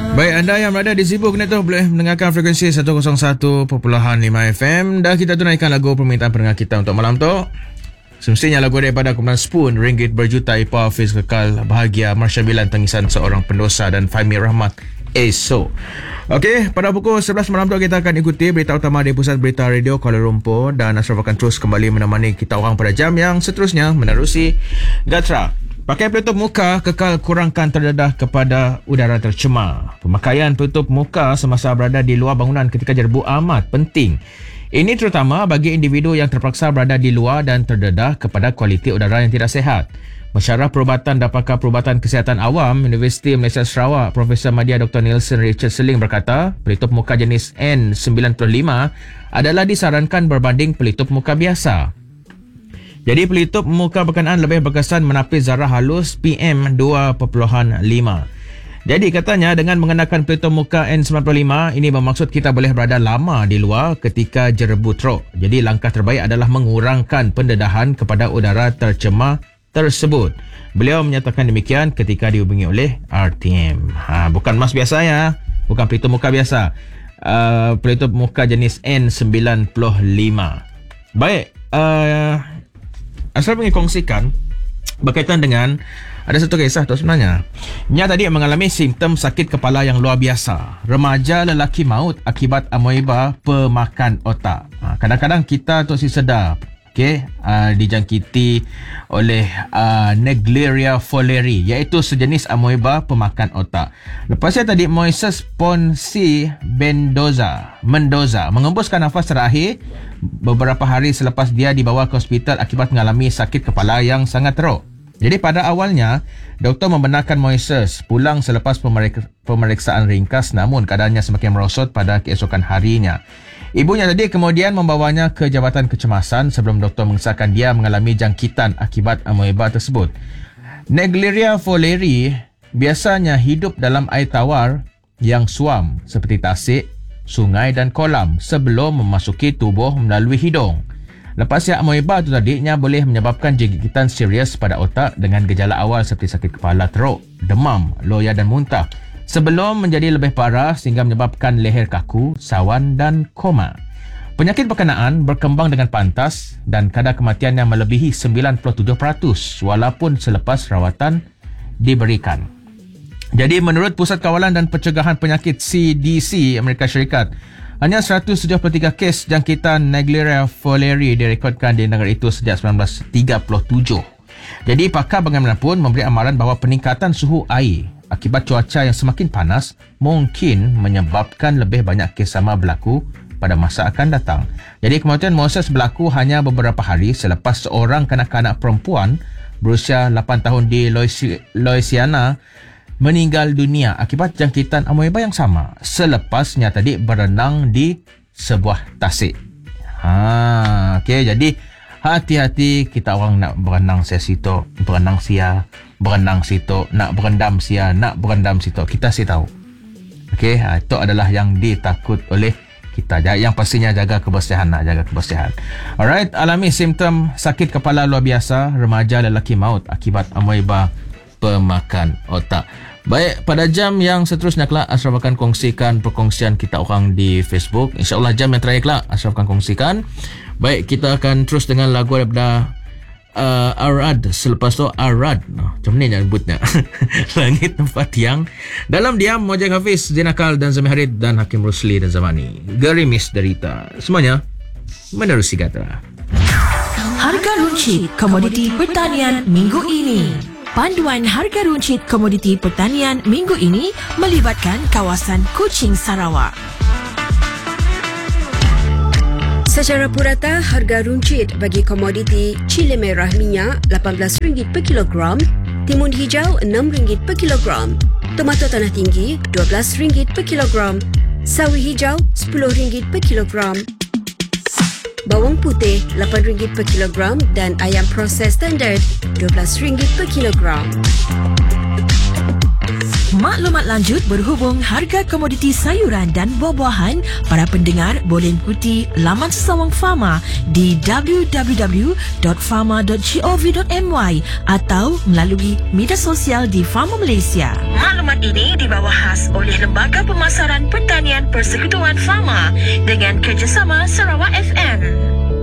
Baik, anda yang berada di Sibuk ni tu boleh mendengarkan frekuensi 101.5 FM. Dah kita tunaikan lagu permintaan pendengar kita untuk malam tu. Semestinya lagu daripada kumpulan Spoon, Ringgit Berjuta, Ipa Hafiz, Kekal Bahagia, Marsyabilan, Tangisan Seorang Pendosa dan Fahmi Rahmat, Esok. Okey, pada pukul 11 malam tu kita akan ikuti berita utama di Pusat Berita Radio Kuala Lumpur dan Ashraf akan terus kembali menemani kita orang pada jam yang seterusnya menerusi Gatra. Pakai pelitup muka kekal kurangkan terdedah kepada udara tercemar. Pemakaian pelitup muka semasa berada di luar bangunan ketika jerbu amat penting. Ini terutama bagi individu yang terpaksa berada di luar dan terdedah kepada kualiti udara yang tidak sihat. Mesyarah Perubatan dan Pakar Perubatan Kesihatan Awam Universiti Malaysia Sarawak, Profesor Madya Dr. Nielsen Richard Seling berkata, pelitup muka jenis N95 adalah disarankan berbanding pelitup muka biasa. Jadi pelitup muka berkenaan lebih berkesan menapis zarah halus PM2.5. Jadi katanya dengan mengenakan pelitup muka N95 ini bermaksud kita boleh berada lama di luar ketika jerbu teruk. Jadi langkah terbaik adalah mengurangkan pendedahan kepada udara tercemar tersebut. Beliau menyatakan demikian ketika dihubungi oleh RTM. Bukan mask biasa ya, bukan pelitup muka biasa. Pelitup muka jenis N95. Baik, Asal ingin kongsikan berkaitan dengan ada satu kisah tu sebenarnya. Nya tadi mengalami simptom sakit kepala yang luar biasa. Remaja lelaki maut akibat amoeba pemakan otak. Kadang-kadang kita tu si sedar, dijangkiti oleh Naegleria fowleri, iaitu sejenis amoeba pemakan otak. Lepasnya tadi Moises Ponce Mendoza mengembuskan nafas terakhir beberapa hari selepas dia dibawa ke hospital akibat mengalami sakit kepala yang sangat teruk. Jadi pada awalnya, doktor membenarkan Moises pulang selepas pemeriksaan ringkas, namun keadaannya semakin merosot pada keesokan harinya. Ibunya tadi kemudian membawanya ke Jabatan Kecemasan sebelum doktor mengesahkan dia mengalami jangkitan akibat amoeba tersebut. Naegleria fowleri biasanya hidup dalam air tawar yang suam seperti tasik, sungai dan kolam sebelum memasuki tubuh melalui hidung. Lepasnya amoeba itu tadinya boleh menyebabkan jangkitan serius pada otak dengan gejala awal seperti sakit kepala teruk, demam, loya dan muntah, sebelum menjadi lebih parah sehingga menyebabkan leher kaku, sawan dan koma. Penyakit berkenaan berkembang dengan pantas dan kadar kematiannya melebihi 97% walaupun selepas rawatan diberikan. Jadi menurut Pusat Kawalan dan Pencegahan Penyakit CDC Amerika Syarikat, hanya 173 kes jangkitan Naegleria fowleri direkodkan di negara itu sejak 1937. Jadi pakar bagaimanapun memberi amaran bahawa peningkatan suhu air akibat cuaca yang semakin panas mungkin menyebabkan lebih banyak kes sama berlaku pada masa akan datang. Jadi kematian Moises berlaku hanya beberapa hari selepas seorang kanak-kanak perempuan berusia 8 tahun di Louisiana meninggal dunia akibat jangkitan amoeba yang sama selepasnya tadi berenang di sebuah tasik. Okey, jadi hati-hati kita orang nak berenang situ, berenang sia, berenang situ, nak berendam sia, nak berendam situ. Kita sih tahu. Okey, itu adalah yang ditakut oleh kita. Yang pastinya jaga kebersihan, nak jaga kebersihan. Alright, alami simptom sakit kepala luar biasa, remaja lelaki maut akibat amoeba pemakan otak. Baik, pada jam yang seterusnya kelak Ashraf akan kongsikan perkongsian kita orang di Facebook. InsyaAllah jam yang terakhir kelak Ashraf akan kongsikan. Baik, kita akan terus dengan lagu daripada Arad. Selepas tu Arad, macam ni nak sebutnya. Langit Tempat Yang. Dalam diam Mojang Hafiz, Zinakal dan Zami Harid dan Hakim Rusli dan Zamani. Gerimis Derita. Semuanya menerusi Gatra. Harga runcit komoditi pertanian minggu ini. Panduan harga runcit komoditi pertanian minggu ini melibatkan kawasan Kuching, Sarawak. Secara purata, harga runcit bagi komoditi cili merah minyak RM18 per kilogram, timun hijau RM6 per kilogram, tomato tanah tinggi RM12 per kilogram, sawi hijau RM10 per kilogram, bawang putih RM8 per kilogram dan ayam proses standard RM12 per kilogram. Maklumat lanjut berhubung harga komoditi sayuran dan buah-buahan, para pendengar boleh ikuti laman Sesawang Farma di www.farma.gov.my atau melalui media sosial di Farma Malaysia. Maklumat ini dibawa khas oleh Lembaga Pemasaran Pertanian Persekutuan Farma dengan kerjasama Sarawak FM.